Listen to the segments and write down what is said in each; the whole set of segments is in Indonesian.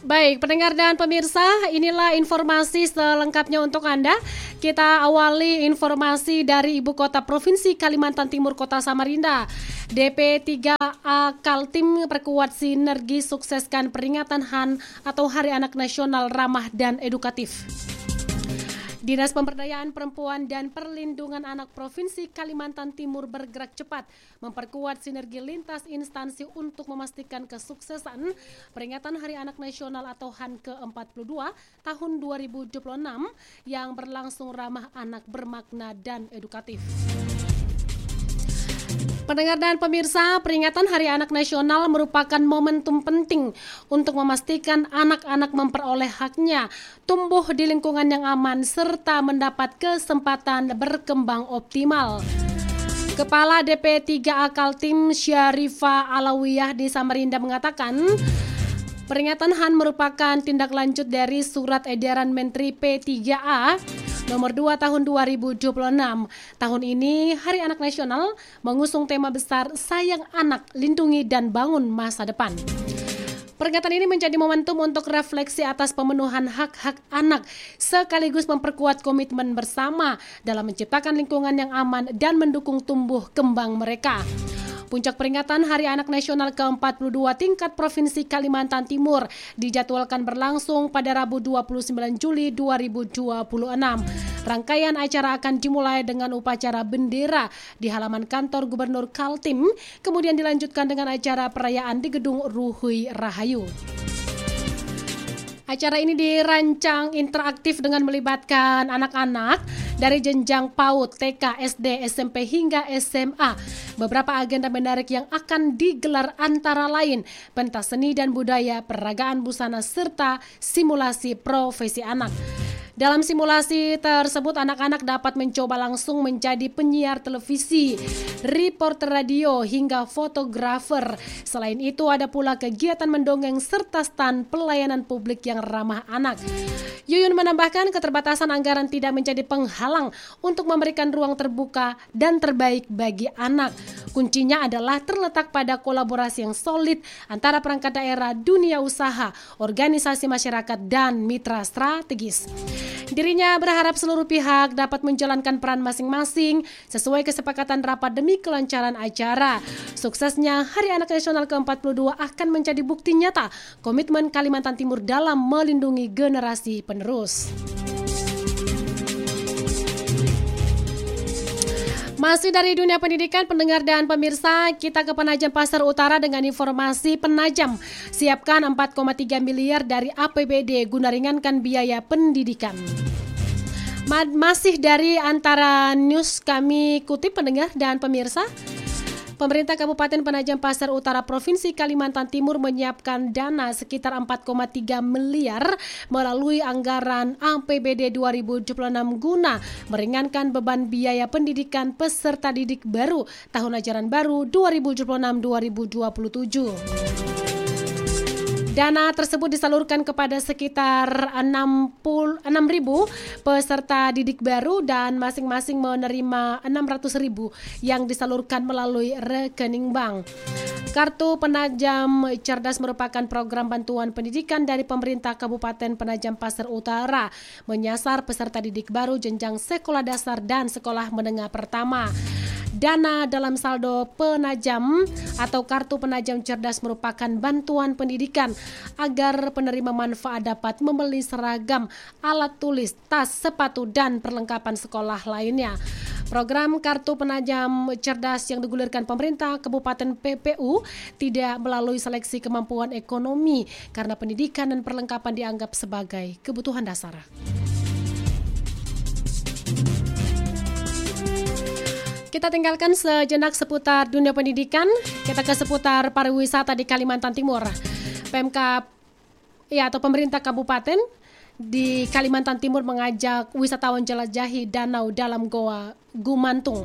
Baik, pendengar dan pemirsa, inilah informasi selengkapnya untuk Anda. Kita awali informasi dari Ibu Kota Provinsi Kalimantan Timur, Kota Samarinda. DP3A Kaltim perkuat sinergi sukseskan peringatan HAN atau Hari Anak Nasional Ramah dan Edukatif. Dinas Pemberdayaan Perempuan dan Perlindungan Anak Provinsi Kalimantan Timur bergerak cepat memperkuat sinergi lintas instansi untuk memastikan kesuksesan peringatan Hari Anak Nasional atau HAN ke-42 tahun 2026 yang berlangsung ramah anak, bermakna dan edukatif. Pendengar dan pemirsa, peringatan Hari Anak Nasional merupakan momentum penting untuk memastikan anak-anak memperoleh haknya, tumbuh di lingkungan yang aman, serta mendapat kesempatan berkembang optimal. Kepala DP3A Kaltim Syarifah Alawiyah di Samarinda mengatakan, peringatan HAN merupakan tindak lanjut dari Surat Edaran Menteri P3A Nomor 2 tahun 2026. Tahun ini Hari Anak Nasional mengusung tema besar Sayang Anak, Lindungi dan Bangun Masa Depan. Peringatan ini menjadi momentum untuk refleksi atas pemenuhan hak-hak anak sekaligus memperkuat komitmen bersama dalam menciptakan lingkungan yang aman dan mendukung tumbuh kembang mereka. Puncak peringatan Hari Anak Nasional ke-42 tingkat Provinsi Kalimantan Timur dijadwalkan berlangsung pada Rabu 29 Juli 2026. Rangkaian acara akan dimulai dengan upacara bendera di halaman kantor Gubernur Kaltim, kemudian dilanjutkan dengan acara perayaan di Gedung Ruhui Rahayu. Acara ini dirancang interaktif dengan melibatkan anak-anak dari jenjang PAUD, TK, SD, SMP hingga SMA. Beberapa agenda menarik yang akan digelar antara lain pentas seni dan budaya, peragaan busana, serta simulasi profesi anak. Dalam simulasi tersebut, anak-anak dapat mencoba langsung menjadi penyiar televisi, reporter radio, hingga fotografer. Selain itu, ada pula kegiatan mendongeng serta stand pelayanan publik yang ramah anak. Yuyun menambahkan keterbatasan anggaran tidak menjadi penghalang untuk memberikan ruang terbuka dan terbaik bagi anak. Kuncinya adalah terletak pada kolaborasi yang solid antara perangkat daerah, dunia usaha, organisasi masyarakat, dan mitra strategis. Dirinya berharap seluruh pihak dapat menjalankan peran masing-masing sesuai kesepakatan rapat demi kelancaran acara. Suksesnya Hari Anak Nasional ke-42 akan menjadi bukti nyata komitmen Kalimantan Timur dalam melindungi generasi penerus. Masih dari dunia pendidikan, pendengar dan pemirsa, kita ke Penajam Pasar Utara dengan informasi Penajam siapkan 4,3 miliar dari APBD guna ringankan biaya pendidikan. Masih dari antara news kami kutip, pendengar dan pemirsa, pemerintah Kabupaten Penajam Pasar Utara Provinsi Kalimantan Timur menyiapkan dana sekitar 4,3 miliar melalui anggaran APBD 2026 guna meringankan beban biaya pendidikan peserta didik baru tahun ajaran baru 2026-2027. Dana tersebut disalurkan kepada sekitar 6.000 peserta didik baru dan masing-masing menerima 600.000 yang disalurkan melalui rekening bank. Kartu Penajam Cerdas merupakan program bantuan pendidikan dari pemerintah Kabupaten Penajam Pasar Utara menyasar peserta didik baru jenjang sekolah dasar dan sekolah menengah pertama. Dana dalam saldo Penajam atau Kartu Penajam Cerdas merupakan bantuan pendidikan agar penerima manfaat dapat membeli seragam, alat tulis, tas, sepatu, dan perlengkapan sekolah lainnya. Program Kartu Penajam Cerdas yang digulirkan pemerintah Kabupaten PPU tidak melalui seleksi kemampuan ekonomi karena pendidikan dan perlengkapan dianggap sebagai kebutuhan dasar. Kita tinggalkan sejenak seputar dunia pendidikan, kita ke seputar pariwisata di Kalimantan Timur. Pemkab atau pemerintah kabupaten di Kalimantan Timur mengajak wisatawan jelajahi danau dalam Goa Gumantung.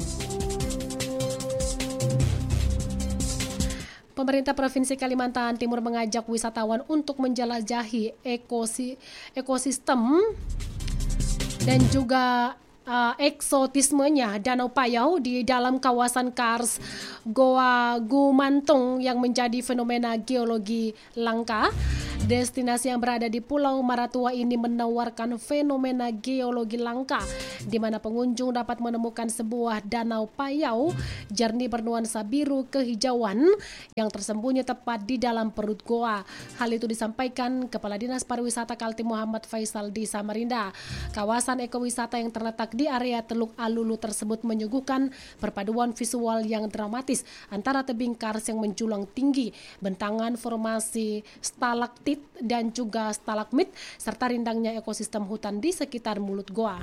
Pemerintah Provinsi Kalimantan Timur mengajak wisatawan untuk menjelajahi ekosistem dan juga eksotismenya Danau Payau di dalam kawasan Kars Goa Gumantung yang menjadi fenomena geologi langka. Destinasi yang berada di Pulau Maratua ini menawarkan fenomena geologi langka, di mana pengunjung dapat menemukan sebuah danau payau jernih bernuansa biru kehijauan yang tersembunyi tepat di dalam perut goa. Hal itu disampaikan Kepala Dinas Pariwisata Kaltim Muhammad Faisal di Samarinda. Kawasan ekowisata yang terletak di area Teluk Alulu tersebut menyuguhkan perpaduan visual yang dramatis antara tebing kars yang menjulang tinggi, bentangan formasi stalaktit dan juga stalagmit, serta rindangnya ekosistem hutan di sekitar mulut goa.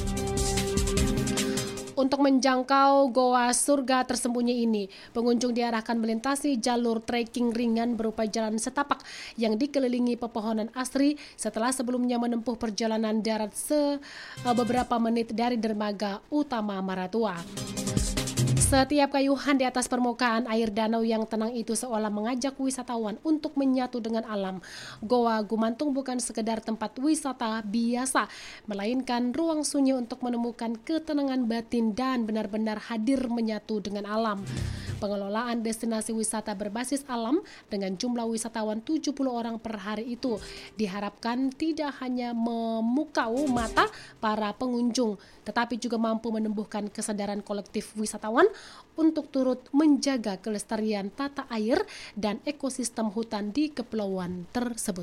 Untuk menjangkau goa surga tersembunyi ini, pengunjung diarahkan melintasi jalur trekking ringan berupa jalan setapak yang dikelilingi pepohonan asri setelah sebelumnya menempuh perjalanan darat beberapa menit dari dermaga utama Maratua. Setiap kayuhan di atas permukaan air danau yang tenang itu seolah mengajak wisatawan untuk menyatu dengan alam. Goa Gumantung bukan sekedar tempat wisata biasa, melainkan ruang sunyi untuk menemukan ketenangan batin dan benar-benar hadir menyatu dengan alam. Pengelolaan destinasi wisata berbasis alam dengan jumlah wisatawan 70 orang per hari itu diharapkan tidak hanya memukau mata para pengunjung, tetapi juga mampu menumbuhkan kesadaran kolektif wisatawan untuk turut menjaga kelestarian tata air dan ekosistem hutan di kepulauan tersebut.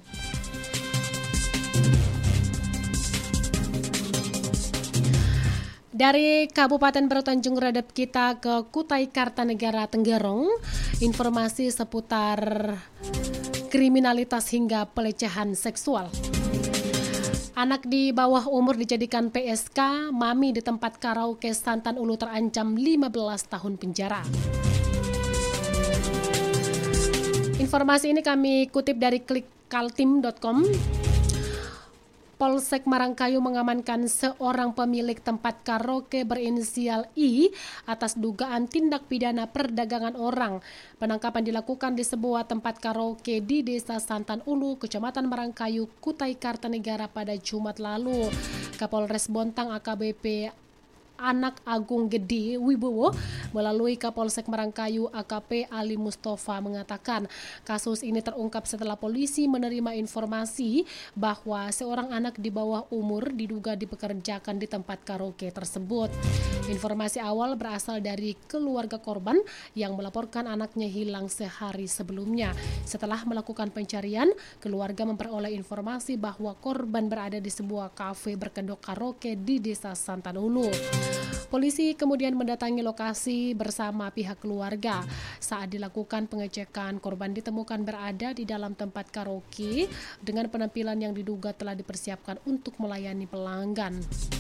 Dari Kabupaten Baru Tanjung Redep kita ke Kutai Kartanegara Tenggerong, informasi seputar kriminalitas hingga pelecehan seksual. Anak di bawah umur dijadikan PSK, mami di tempat karaoke Santan Ulu terancam 15 tahun penjara. Informasi ini kami kutip dari klikkaltim.com. Polsek Marangkayu mengamankan seorang pemilik tempat karaoke berinisial I atas dugaan tindak pidana perdagangan orang. Penangkapan dilakukan di sebuah tempat karaoke di Desa Santan Ulu, Kecamatan Marangkayu, Kutai Kartanegara pada Jumat lalu. Kapolres Bontang AKBP Anak Agung Gede Wibowo melalui Kapolsek Marangkayu AKP Ali Mustafa mengatakan kasus ini terungkap setelah polisi menerima informasi bahwa seorang anak di bawah umur diduga dipekerjakan di tempat karaoke tersebut. Informasi awal berasal dari keluarga korban yang melaporkan anaknya hilang sehari sebelumnya. Setelah melakukan pencarian, keluarga memperoleh informasi bahwa korban berada di sebuah kafe berkedok karaoke di Desa Santan Ulu. Polisi kemudian mendatangi lokasi bersama pihak keluarga. Saat dilakukan pengecekan, korban ditemukan berada di dalam tempat karaoke dengan penampilan yang diduga telah dipersiapkan untuk melayani pelanggan.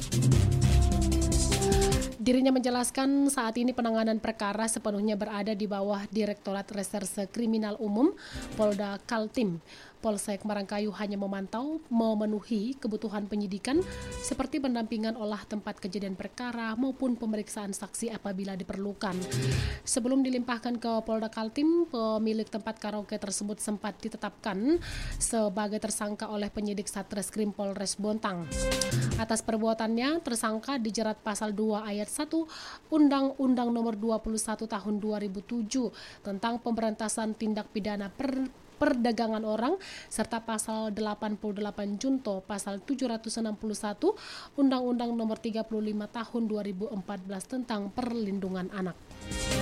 Dirinya menjelaskan saat ini penanganan perkara sepenuhnya berada di bawah Direktorat Reserse Kriminal Umum Polda Kaltim. Polsek Marangkayu hanya memantau memenuhi kebutuhan penyidikan seperti pendampingan olah tempat kejadian perkara maupun pemeriksaan saksi apabila diperlukan. Sebelum dilimpahkan ke Polda Kaltim, pemilik tempat karaoke tersebut sempat ditetapkan sebagai tersangka oleh penyidik Satreskrim Polres Bontang. Atas perbuatannya, tersangka dijerat pasal 2 ayat 1 Undang-Undang Nomor 21 Tahun 2007 tentang pemberantasan tindak pidana perdagangan orang serta pasal 88 Junto pasal 761 Undang-Undang Nomor 35 Tahun 2014 tentang perlindungan anak.